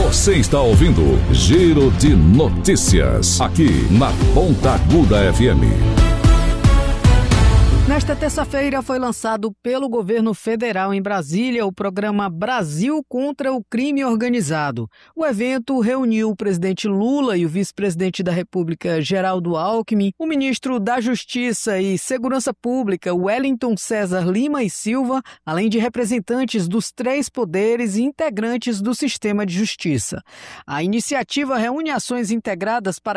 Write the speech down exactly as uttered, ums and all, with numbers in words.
Você está ouvindo Giro de Notícias, aqui na Ponta Aguda F M. Nesta terça-feira foi lançado pelo governo federal em Brasília o programa Brasil contra o Crime Organizado. O evento reuniu o presidente Lula e o vice-presidente da República, Geraldo Alckmin, o ministro da Justiça e Segurança Pública, Wellington César Lima e Silva, além de representantes dos três poderes e integrantes do sistema de justiça. A iniciativa reúne ações integradas para